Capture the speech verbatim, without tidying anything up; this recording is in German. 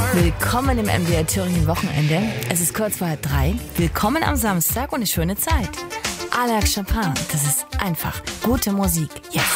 Willkommen im M D R Thüringen Wochenende. Es ist kurz vor halb drei. Willkommen am Samstag und eine schöne Zeit. Alex Chopin, das ist einfach gute Musik. Yes.